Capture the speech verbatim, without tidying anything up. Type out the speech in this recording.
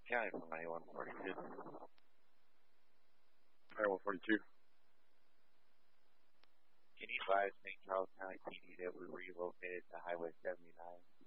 County from ninety-one forty-two. ninety-one forty-two. Can you advise Saint Charles County P D that we relocated to Highway seventy-nine